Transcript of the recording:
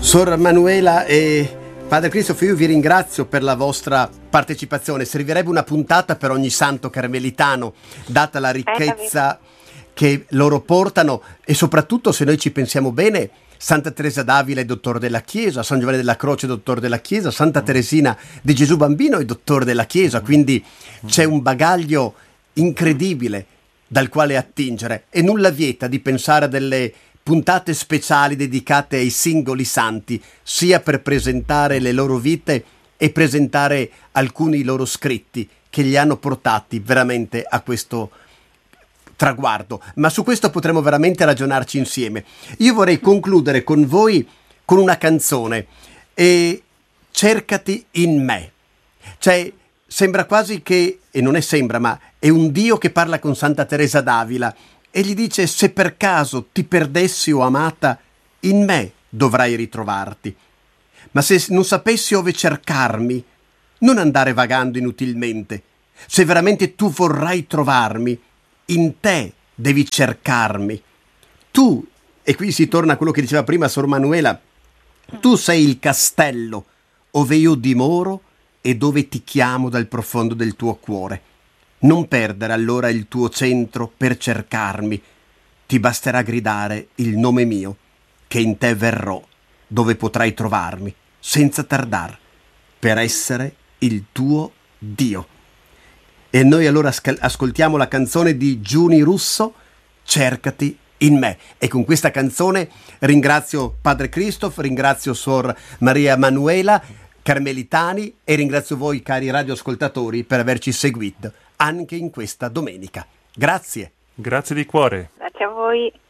Sor Manuela e Padre Christopher, io vi ringrazio per la vostra partecipazione. Servirebbe una puntata per ogni santo carmelitano, data la ricchezza che loro portano, e soprattutto, se noi ci pensiamo bene, Santa Teresa d'Avila è dottor della Chiesa, San Giovanni della Croce è dottor della Chiesa, Santa Teresina di Gesù Bambino è dottore della Chiesa, quindi c'è un bagaglio incredibile dal quale attingere, e nulla vieta di pensare a delle puntate speciali dedicate ai singoli santi, sia per presentare le loro vite e presentare alcuni loro scritti che li hanno portati veramente a questo traguardo. Ma su questo potremo veramente ragionarci insieme. Io vorrei concludere con voi con una canzone, e Cercati in me. Cioè, sembra quasi che, e non è sembra, ma è un Dio che parla con Santa Teresa d'Avila e gli dice: se per caso ti perdessi, o amata, in me dovrai ritrovarti. Ma se non sapessi ove cercarmi, non andare vagando inutilmente. Se veramente tu vorrai trovarmi, in te devi cercarmi. Tu, e qui si torna a quello che diceva prima Sor Manuela, tu sei il castello ove io dimoro e dove ti chiamo dal profondo del tuo cuore. Non perdere allora il tuo centro per cercarmi. Ti basterà gridare il nome mio, che in te verrò, dove potrai trovarmi, senza tardar, per essere il tuo Dio. E noi allora ascoltiamo la canzone di Giuni Russo, Cercati in me. E con questa canzone ringrazio Padre Christoph, ringrazio Sor Maria Manuela, carmelitani, e ringrazio voi, cari radioascoltatori, per averci seguito anche in questa domenica. Grazie. Grazie di cuore. Grazie a voi.